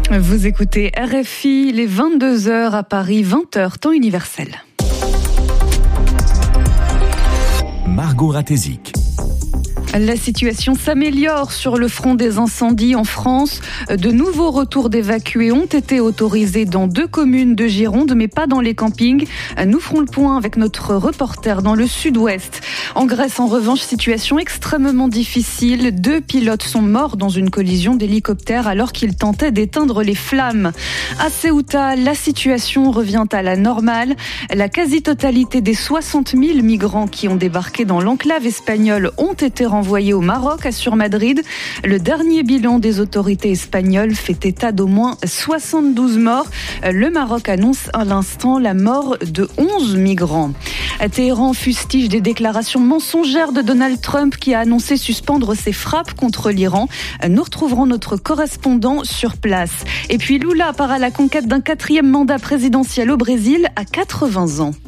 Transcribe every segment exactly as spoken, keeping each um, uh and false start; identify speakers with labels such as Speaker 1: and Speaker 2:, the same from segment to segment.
Speaker 1: Vous écoutez R F I, les vingt-deux heures à Paris, vingt heures, temps universel.
Speaker 2: Margot Ratézik.
Speaker 1: La situation s'améliore sur le front des incendies en France. De nouveaux retours d'évacués ont été autorisés dans deux communes de Gironde, mais pas dans les campings. Nous ferons le point avec notre reporter dans le sud-ouest. En Grèce, en revanche, situation extrêmement difficile. Deux pilotes sont morts dans une collision d'hélicoptère alors qu'ils tentaient d'éteindre les flammes. À Ceuta, la situation revient à la normale. La quasi-totalité des soixante mille migrants qui ont débarqué dans l'enclave espagnole ont été renvoyés envoyé au Maroc, assure Madrid. Le dernier bilan des autorités espagnoles fait état d'au moins soixante-douze morts. Le Maroc annonce à l'instant la mort de onze migrants. Téhéran fustige des déclarations mensongères de Donald Trump qui a annoncé suspendre ses frappes contre l'Iran. Nous retrouverons notre correspondant sur place. Et puis Lula part à la conquête d'un quatrième mandat présidentiel au Brésil à quatre-vingts ans.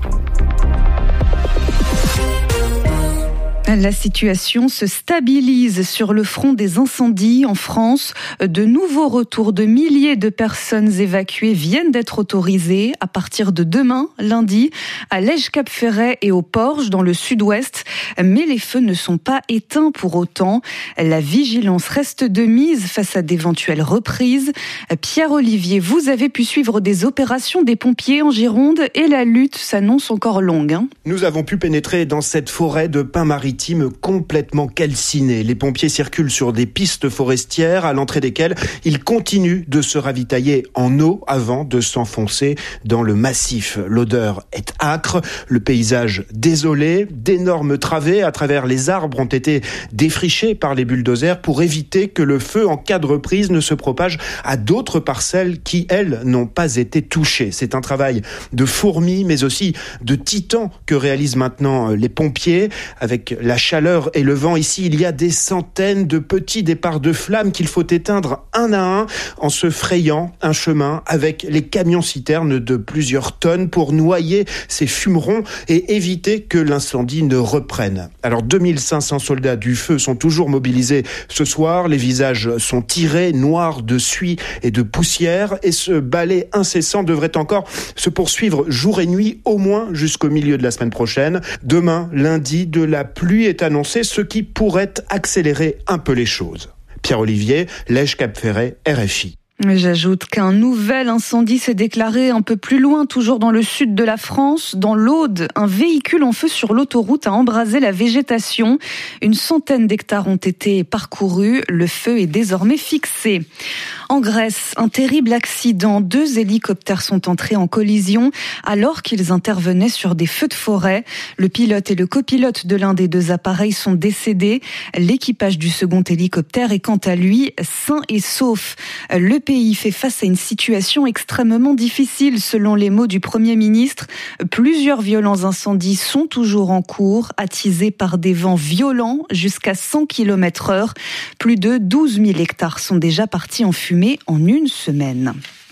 Speaker 1: La situation se stabilise sur le front des incendies en France. De nouveaux retours de milliers de personnes évacuées viennent d'être autorisés à partir de demain, lundi, à Lège-Cap-Ferret et au Porge dans le sud-ouest. Mais les feux ne sont pas éteints pour autant. La vigilance reste de mise face à d'éventuelles reprises. Pierre-Olivier, vous avez pu suivre des opérations des pompiers en Gironde et la lutte s'annonce encore longue. Hein.
Speaker 3: Nous avons pu pénétrer dans cette forêt de pins maritimes complètement calcinée. Les pompiers circulent sur des pistes forestières à l'entrée desquelles ils continuent de se ravitailler en eau avant de s'enfoncer dans le massif. L'odeur est âcre, le paysage désolé, d'énormes travées à travers les arbres ont été défrichés par les bulldozers pour éviter que le feu en cas de reprise ne se propage à d'autres parcelles qui, elles, n'ont pas été touchées. C'est un travail de fourmis mais aussi de titans que réalisent maintenant les pompiers avec la chaleur et le vent. Ici, il y a des centaines de petits départs de flammes qu'il faut éteindre un à un en se frayant un chemin avec les camions-citernes de plusieurs tonnes pour noyer ces fumerons et éviter que l'incendie ne reprenne. Alors, deux mille cinq cents soldats du feu sont toujours mobilisés ce soir. Les visages sont tirés, noirs de suie et de poussière et ce balai incessant devrait encore se poursuivre jour et nuit, au moins jusqu'au milieu de la semaine prochaine. Demain, lundi, de la pluie est annoncé, ce qui pourrait accélérer un peu les choses. Pierre-Olivier, Lège-Cap-Ferret, R F I.
Speaker 1: J'ajoute qu'un nouvel incendie s'est déclaré un peu plus loin, toujours dans le sud de la France. Dans l'Aude, un véhicule en feu sur l'autoroute a embrasé la végétation. Une centaine d'hectares ont été parcourus. Le feu est désormais fixé. En Grèce, un terrible accident. Deux hélicoptères sont entrés en collision alors qu'ils intervenaient sur des feux de forêt. Le pilote et le copilote de l'un des deux appareils sont décédés. L'équipage du second hélicoptère est quant à lui sain et sauf. Le pays fait face à une situation extrêmement difficile selon les mots du Premier ministre. Plusieurs violents incendies sont toujours en cours, attisés par des vents violents jusqu'à cent kilomètres heure. Plus de douze mille hectares sont déjà partis en fumée en une semaine.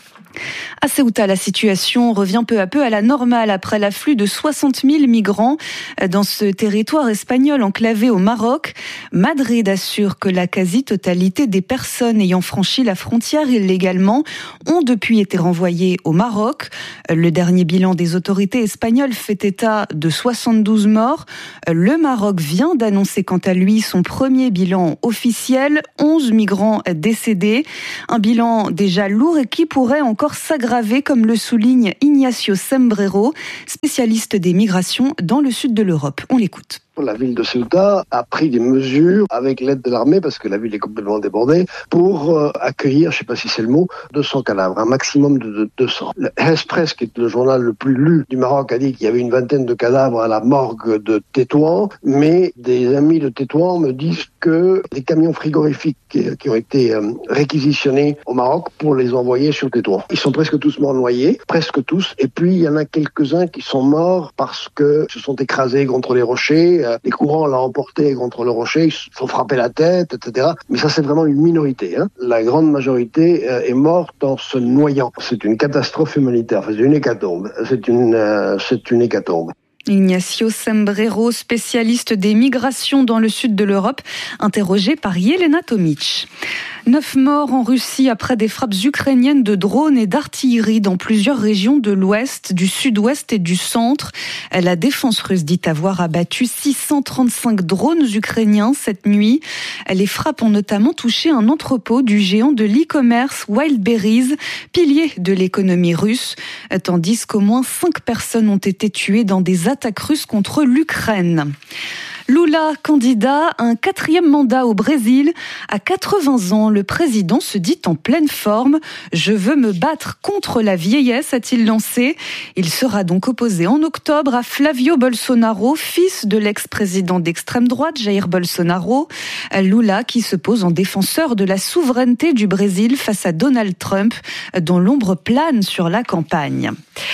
Speaker 1: À Ceuta, la situation revient peu à peu à la normale après l'afflux de soixante mille migrants dans ce territoire espagnol enclavé au Maroc. Madrid assure que la quasi-totalité des personnes ayant franchi la frontière illégalement ont depuis été renvoyées au Maroc. Le dernier bilan des autorités espagnoles fait état de soixante-douze morts. Le Maroc vient d'annoncer quant à lui son premier bilan officiel, onze migrants décédés. Un bilan déjà lourd et qui pourrait encore s'aggraver, comme le souligne Ignacio Sembrero, spécialiste des migrations dans le sud de l'Europe. On l'écoute.
Speaker 4: La ville de Ceuta a pris des mesures avec l'aide de l'armée, parce que la ville est complètement débordée, pour euh, accueillir, je ne sais pas si c'est le mot, deux cents cadavres, un maximum de, de deux cents. Le Express, qui est le journal le plus lu du Maroc, a dit qu'il y avait une vingtaine de cadavres à la morgue de Tétouan, mais des amis de Tétouan me disent que des camions frigorifiques qui, qui ont été euh, réquisitionnés au Maroc pour les envoyer sur Tétouan. Ils sont presque tous morts noyés, presque tous, et puis il y en a quelques-uns qui sont morts parce que se sont écrasés contre les rochers. Les courants l'ont emporté contre le rocher, ils se sont frappés la tête, et cetera. Mais ça, c'est vraiment une minorité. Hein. La grande majorité euh, est morte en se noyant. C'est une catastrophe humanitaire, c'est une hécatombe. C'est une, euh, c'est une hécatombe.
Speaker 1: Ignacio Sembrero, spécialiste des migrations dans le sud de l'Europe, interrogé par Yelena Tomic. Neuf morts en Russie après des frappes ukrainiennes de drones et d'artillerie dans plusieurs régions de l'ouest, du sud-ouest et du centre. La défense russe dit avoir abattu six cent trente-cinq drones ukrainiens cette nuit. Les frappes ont notamment touché un entrepôt du géant de l'e-commerce Wildberries, pilier de l'économie russe, tandis qu'au moins cinq personnes ont été tuées dans des attaques russes contre l'Ukraine. Lula, candidat à un quatrième mandat au Brésil. À quatre-vingts ans, le président se dit en pleine forme. « Je veux me battre contre la vieillesse », a-t-il lancé. Il sera donc opposé en octobre à Flavio Bolsonaro, fils de l'ex-président d'extrême droite Jair Bolsonaro. Lula qui se pose en défenseur de la souveraineté du Brésil face à Donald Trump, dont l'ombre plane sur la campagne.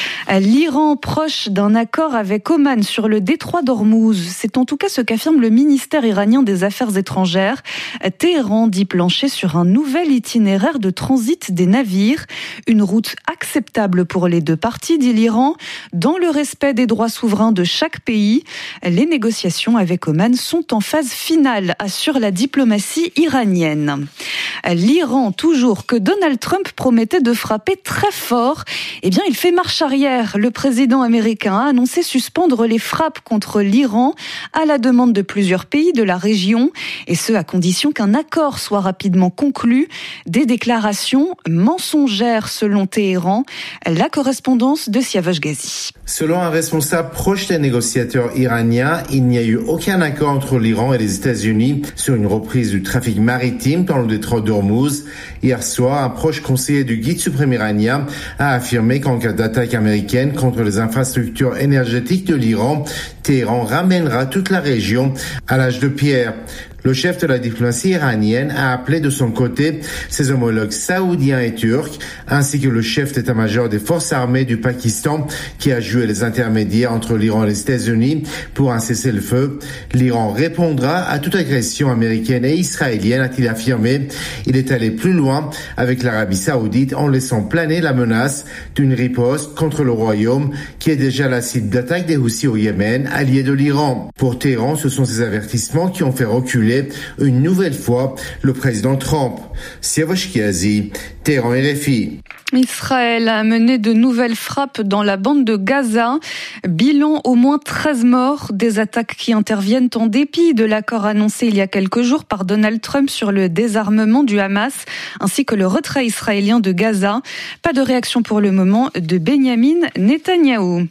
Speaker 1: L'Iran proche d'un accord avec Oman sur le détroit d'Ormuz. C'est en tout cas ce qu'affirme le ministère iranien des Affaires étrangères. Téhéran dit plancher sur un nouvel itinéraire de transit des navires. Une route acceptable pour les deux parties, dit l'Iran, dans le respect des droits souverains de chaque pays. Les négociations avec Oman sont en phase finale, assure la diplomatie iranienne. L'Iran, toujours, que Donald Trump promettait de frapper très fort, eh bien, il fait marche arrière. Le président américain a annoncé suspendre les frappes contre l'Iran à la demande de plusieurs pays de la région, et ce à condition qu'un accord soit rapidement conclu. Des déclarations mensongères selon Téhéran. La correspondance de Siavash Ghazi.
Speaker 5: Selon un responsable proche des négociateurs iraniens, il n'y a eu aucun accord entre l'Iran et les États-Unis sur une reprise du trafic maritime dans le détroit d'Ormuz. Hier soir, un proche conseiller du guide suprême iranien a affirmé qu'en cas d'attaque américaine contre les infrastructures énergétiques de l'Iran, Téhéran ramènera toute la région à l'âge de pierre. Le chef de la diplomatie iranienne a appelé de son côté ses homologues saoudiens et turcs, ainsi que le chef d'état-major des forces armées du Pakistan, qui a joué les intermédiaires entre l'Iran et les États-Unis pour un cessez-le-feu. L'Iran répondra à toute agression américaine et israélienne, a-t-il affirmé. Il est allé plus loin avec l'Arabie saoudite en laissant planer la menace d'une riposte contre le royaume, qui est déjà la cible d'attaque des Houthis au Yémen, allié de l'Iran. Pour Téhéran, ce sont ces avertissements qui ont fait reculer une nouvelle fois le président Trump. Siavash Ghazi, Téhéran R F I.
Speaker 1: Israël a mené de nouvelles frappes dans la bande de Gaza. Bilan au moins treize morts, des attaques qui interviennent en dépit de l'accord annoncé il y a quelques jours par Donald Trump sur le désarmement du Hamas ainsi que le retrait israélien de Gaza. Pas de réaction pour le moment de Benyamin Netanyahou.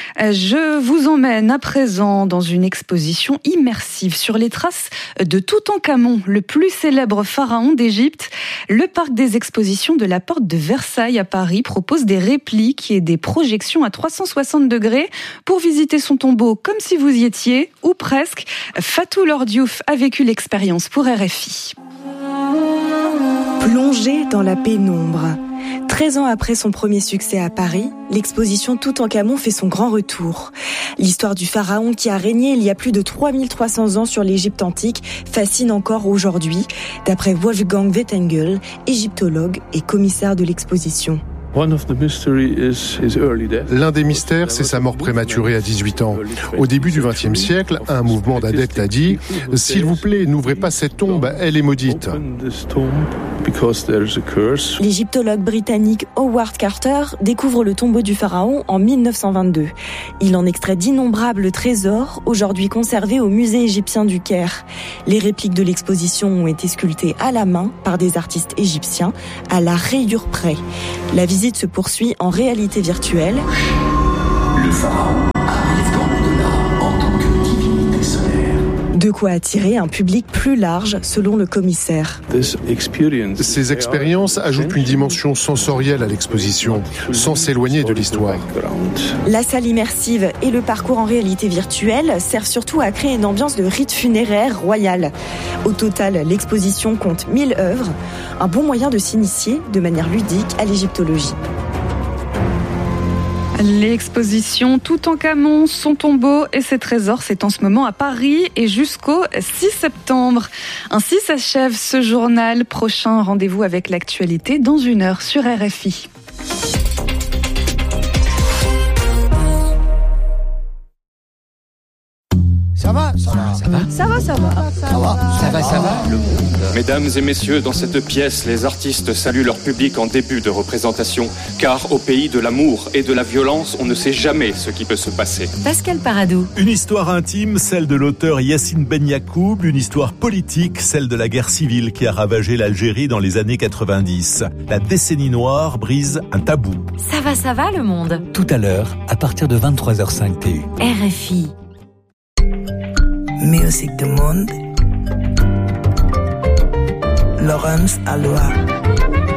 Speaker 1: Je vous emmène à présent dans une exposition immersive sur les traces de Toutankhamon, le plus célèbre pharaon d'Égypte. Le parc des expositions de la Porte de Versailles à Paris propose des répliques et des projections à trois cent soixante degrés pour visiter son tombeau comme si vous y étiez, ou presque. Fatou Lordiouf a vécu l'expérience pour R F I.
Speaker 6: Plongé dans la pénombre. treize ans après son premier succès à Paris, l'exposition Toutankhamon fait son grand retour. L'histoire du pharaon qui a régné il y a plus de trois mille trois cents ans sur l'Égypte antique fascine encore aujourd'hui, d'après Wolfgang Wettengel, égyptologue et commissaire de l'exposition.
Speaker 7: L'un des mystères, c'est sa mort prématurée à dix-huit ans. Au début du vingtième siècle, un mouvement d'adeptes a dit « S'il vous plaît, n'ouvrez pas cette tombe, elle est maudite ».
Speaker 6: L'égyptologue britannique Howard Carter découvre le tombeau du pharaon en mille neuf cent vingt-deux. Il en extrait d'innombrables trésors, aujourd'hui conservés au musée égyptien du Caire. Les répliques de l'exposition ont été sculptées à la main par des artistes égyptiens, à la rayure près. La visite se poursuit en réalité virtuelle.
Speaker 8: Le pharaon arrive dans l'au-delà en tant que divinité solaire.
Speaker 6: De quoi attirer un public plus large, selon le commissaire.
Speaker 7: Ces expériences ajoutent une dimension sensorielle à l'exposition, sans s'éloigner de l'histoire.
Speaker 6: La salle immersive et le parcours en réalité virtuelle servent surtout à créer une ambiance de rite funéraire royal. Au total, l'exposition compte mille œuvres, un bon moyen de s'initier de manière ludique à l'égyptologie.
Speaker 1: L'exposition Toutankhamon, son tombeau et ses trésors, c'est en ce moment à Paris et jusqu'au six septembre. Ainsi s'achève ce journal. Prochain rendez-vous avec l'actualité dans une heure sur R F I.
Speaker 9: Ça va, ça va, ça va.
Speaker 10: Ça va, ça va.
Speaker 9: Ça va, ça va, ça va. Le monde.
Speaker 11: Mesdames et messieurs, dans cette pièce, les artistes saluent leur public en début de représentation, car au pays de l'amour et de la violence, on ne sait jamais ce qui peut se passer.
Speaker 12: Pascal Paradou.
Speaker 13: Une histoire intime, celle de l'auteur Yassine Ben Yacoub, une histoire politique, celle de la guerre civile qui a ravagé l'Algérie dans les années quatre-vingt-dix. La décennie noire brise un tabou.
Speaker 12: Ça va, ça va le monde.
Speaker 14: Tout à l'heure, à partir de vingt-trois heures cinq T U.
Speaker 12: R F I.
Speaker 15: Music du monde. Laurence Aloha.